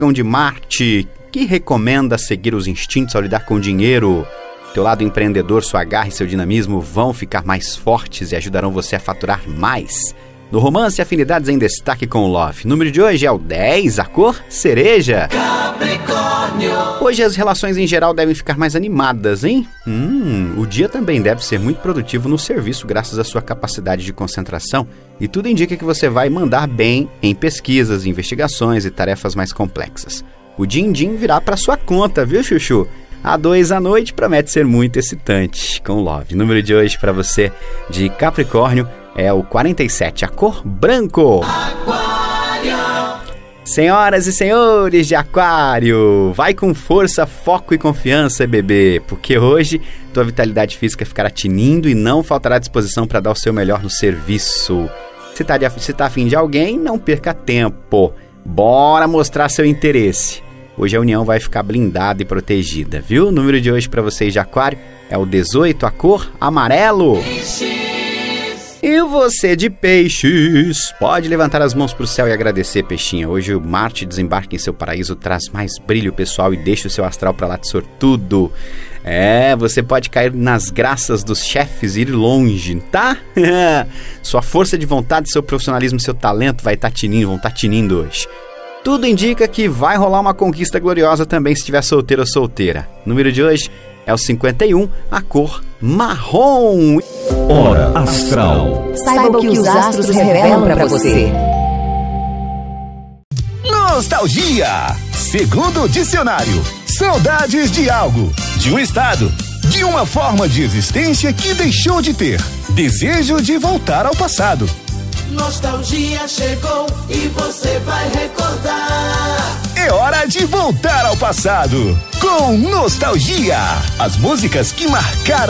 de Marte, que recomenda seguir os instintos ao lidar com o dinheiro. Teu lado empreendedor, sua garra e seu dinamismo vão ficar mais fortes e ajudarão você a faturar mais. No romance, afinidades em destaque com o Love. O número de hoje é o 10, a cor cereja. Capricórnio. Hoje as relações em geral devem ficar mais animadas, hein? O dia também deve ser muito produtivo no serviço graças à sua capacidade de concentração e tudo indica que você vai mandar bem em pesquisas, investigações e tarefas mais complexas. O din-din virá para sua conta, viu, Chuchu? A 2 à noite promete ser muito excitante com Love. O número de hoje para você de Capricórnio é o 47, a cor branco. Aquário. Senhoras e senhores de Aquário, vai com força, foco e confiança, bebê, porque hoje tua vitalidade física ficará tinindo e não faltará disposição para dar o seu melhor no serviço. Se tá afim de alguém, não perca tempo. Bora mostrar seu interesse. Hoje a união vai ficar blindada e protegida, viu? O número de hoje para vocês de Aquário é o 18, a cor amarelo. E você de Peixes, pode levantar as mãos para o céu e agradecer, peixinha. Hoje o Marte desembarca em seu paraíso, traz mais brilho pessoal e deixa o seu astral para lá de sortudo. Você pode cair nas graças dos chefes e ir longe, tá? Sua força de vontade, seu profissionalismo, seu talento vão estar tinindo hoje. Tudo indica que vai rolar uma conquista gloriosa também se estiver solteiro ou solteira. O número de hoje é o 51, a cor marrom. Hora Astral. Saiba o que os astros revelam pra você. Nostalgia. Segundo o dicionário, saudades de algo, de um estado, de uma forma de existência que deixou de ter. Desejo de voltar ao passado. Nostalgia chegou e você vai recordar. É hora de voltar ao passado com Nostalgia. As músicas que marcaram